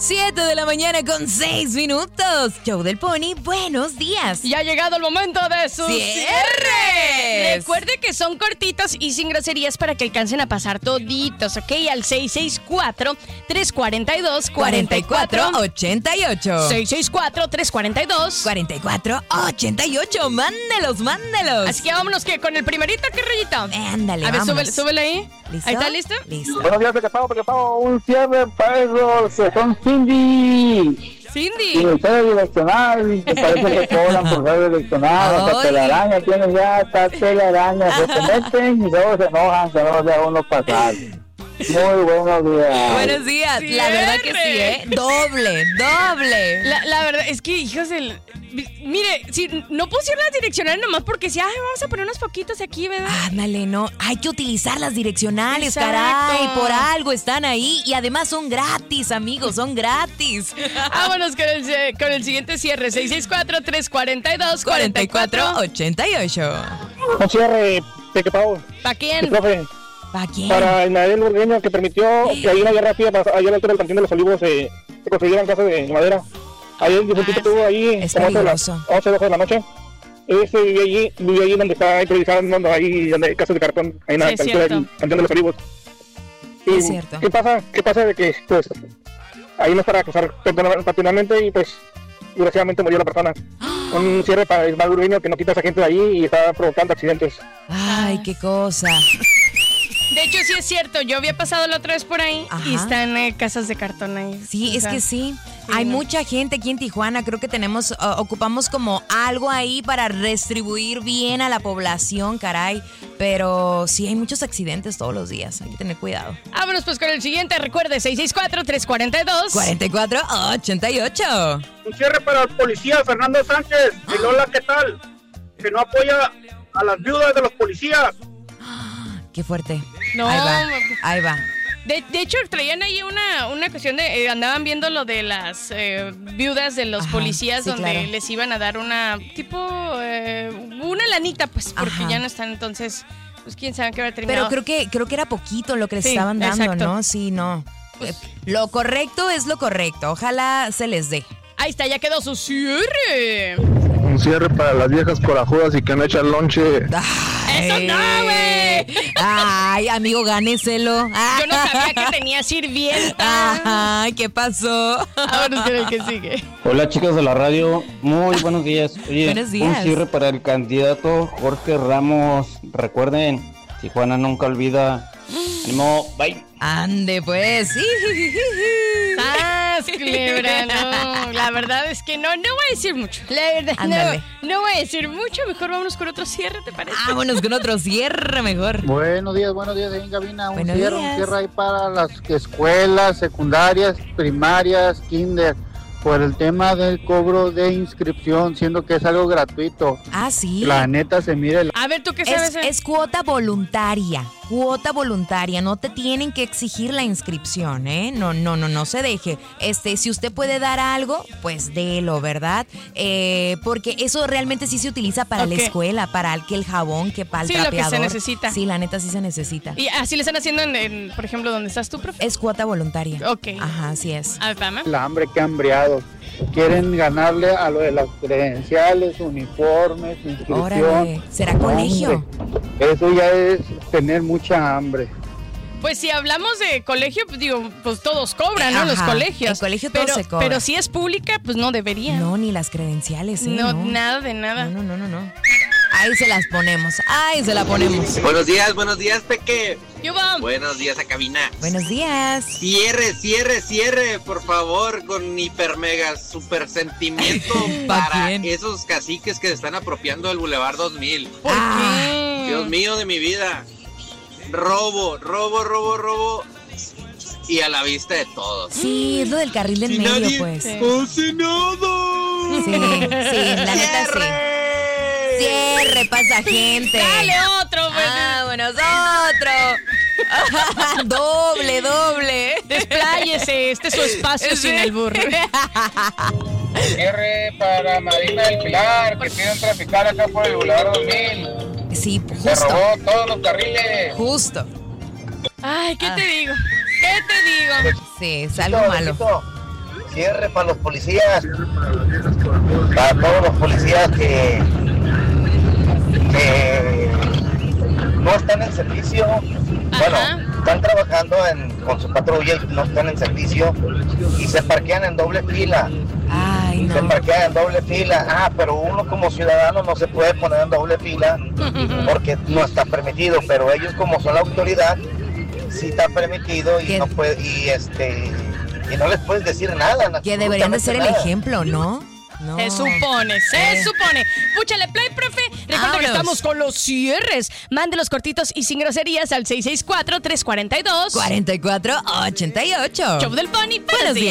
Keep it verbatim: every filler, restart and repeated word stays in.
siete de la mañana con seis minutos. Show del Pony, buenos días. Y ha llegado el momento de su ¡Cierres! cierre. Recuerde que son cortitos y sin groserías para que alcancen a pasar toditos, ¿ok? Al seis seis cuatro, tres cuatro dos, cuatro cuatro cuarenta y cuatro ochenta y ocho. seis seis cuatro, tres cuatro dos, cuarenta y cuatro ochenta y ocho. Mándelos, mándelos. Así que vámonos que con el primerito, ¿qué rayito? Eh, ándale, A ver, vámonos. súbele, súbele ahí. ¿Listo? ¿Ahí está listo? Listo. Buenos días, Pecapao, Pecapao. Un cierre para esos que son Cindy. Cindy. Y el sede direccional, y que parece que cobran por sede direccional. Hasta Ay. telaraña tienen ya, hasta telaraña. Se te meten y luego se enojan que no los deja uno pasar. Muy buenos días. Buenos días. La verdad que sí, ¿eh? Doble, doble. La, la verdad es que, hijos del... Mire, si no pusieron las direccionales nomás porque si, ay, vamos a poner unos poquitos aquí, ¿verdad? Ándale, no. Hay que utilizar las direccionales, Exacto. caray. Por algo están ahí. Y además son gratis, amigos, son gratis. Vámonos con el, con el siguiente cierre. seis seis cuatro, tres cuatro dos, cuarenta y cuatro ochenta y ocho. Un cierre, Pecapao. ¿Para quién? Profe, ¿Para quién? para el Nadel Burgueño que permitió que ahí una guerra fría, allá a la altura del Panteón de los Olivos, eh, se construyeran casas de madera. Ahí el difuntito Ah, estuvo ahí es como hasta las peligroso. once, doce de la noche. Ese vive allí, vive allí donde está improvisando, ahí donde hay casas de cartón, ahí en la Sí, es altura del cierto. Panteón de los Olivos. Y, Es cierto. ¿Qué pasa? ¿Qué pasa de que, pues, ahí no es para cruzar patinamente y, pues, desgraciadamente murió la persona? Un cierre para el Burgueño que no quita a esa gente de ahí y está provocando accidentes. Ay, qué cosa. De hecho, sí es cierto. Yo había pasado la otra vez por ahí Ajá. y están eh, casas de cartón ahí. Sí, O es sea, que sí. sí, Hay no. mucha gente aquí en Tijuana. Creo que tenemos, uh, ocupamos como algo ahí para distribuir bien a la población, caray. Pero sí, hay muchos accidentes todos los días. Hay que tener cuidado. Vámonos pues con el siguiente. Recuerde, seis seis cuatro, tres cuatro dos. cuarenta y cuatro ochenta y ocho. Un cierre para el policía Fernando Sánchez. El hola, ¿qué tal? Que no apoya a las viudas de los policías. Qué fuerte. No, Ahí va, ahí va. De, de hecho, traían ahí una, una cuestión de... Eh, andaban viendo lo de las eh, viudas de los Ajá, policías sí, donde claro. les iban a dar una... Tipo... Eh, una lanita, pues, porque Ajá. ya no están, entonces... Pues quién sabe qué va a Pero terminar. creo que, creo que era poquito lo que les Sí, estaban dando, exacto. ¿no? Sí, no. Pues- Eh, lo correcto es lo correcto. Ojalá se les dé. Ahí está, ya quedó su cierre. Un cierre para las viejas corajudas y que no echan lonche. ¡Eso no, güey! Ay, amigo, gánéselo. Yo no sabía que tenía sirvienta. Ay, ¿qué pasó? Vámonos con el que sigue. Hola chicos de la radio, muy buenos días. Oye, Buenos días. un cierre para el candidato Jorge Ramos. Recuerden, Tijuana nunca olvida. Ánimo, bye. Ande, pues. ¡Sas, culebra! No, la verdad es que no, no voy a decir mucho. La verdad, Ándale. no, no voy a decir mucho. Mejor vámonos con otro cierre, ¿te parece? Vámonos con otro cierre mejor. Buenos días, buenos días, ahí en cabina. Un Buenos cierre, días. un cierre ahí para las escuelas secundarias, primarias, kinder, por el tema del cobro de inscripción, siendo que es algo gratuito. Ah, sí. La neta se mire. A ver, ¿tú qué sabes? Es, es cuota voluntaria, cuota voluntaria, no te tienen que exigir la inscripción, ¿eh? No, no, no, no se deje. Este, si usted puede dar algo, pues délo, ¿verdad? Eh, porque eso realmente sí se utiliza para Ok. la escuela, para el, que el jabón, que para el Sí, lo que se trapeador. necesita. Sí, la neta sí se necesita. Y así le están haciendo, en, en, por ejemplo, ¿dónde estás tú, profe? Es cuota voluntaria. Ok. Ajá, así es. A ver, dame. La hambre que hambriados. Quieren ganarle a lo de las credenciales, uniformes, inscripción. Órale, ¿será colegio? Hombre, eso ya es tener mucha hambre. Pues si hablamos de colegio, pues digo, pues todos cobran, ¿no? Los Ajá, colegios. en colegio todo pero, se cobra. Pero si es pública, pues no debería. No, ni las credenciales, ¿eh? No, No, nada de nada. No, no, no, no, no. Ahí se las ponemos, ahí se la ponemos. Buenos días, buenos días, Peque. Yo vamos. Buenos días a cabina. Buenos días. Cierre, cierre, cierre, por favor, con hiper mega super sentimiento ¿Pa para quién? esos caciques que se están apropiando del Boulevard dos mil. ¿Por Ah, qué? Dios mío de mi vida. Robo, robo, robo, robo. Y a la vista de todos. Sí, es lo del carril del Y medio, nadie pues. Sí. hace nada. Sí, sí, la neta sí. Cierre, pasa gente. Dale otro, pues. Vámonos, otro. Doble, doble. Despláyese, este es su espacio sin el burro. Cierre para Marina del Pilar, que piden traficar acá por el Boulevard dos mil. Sí, Se justo, robó todos los carriles. justo. Ay, ¿qué Ah. te digo? ¿Qué te digo? Sí, es algo malo. cierre para los policías, para todos los policías que, que no están en servicio. Bueno, están trabajando en, con su patrulla y no están en servicio y se parquean en doble fila. Ay, no. Se parquean en doble fila. Ah, pero uno como ciudadano no se puede poner en doble fila porque no está permitido, pero ellos como son la autoridad sí está permitido y ¿Qué? no puede y este y no les puedes decir nada. Que deberían de ser el nada. ejemplo, ¿no? No. Se supone, se Eh. supone. Púchale play, profe. Recuerda que Vámonos. estamos con los cierres. Mande los cortitos y sin groserías al seis seis cuatro, tres cuatro dos, cuarenta y cuatro ochenta y ocho. Show del Pony. Buenos Buenos días.